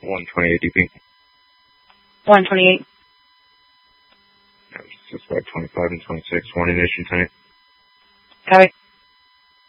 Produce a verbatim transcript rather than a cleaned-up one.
one twenty-eight D P. one twenty-eight. That was just about twenty-five and twenty-six. One ignition tank. Copy.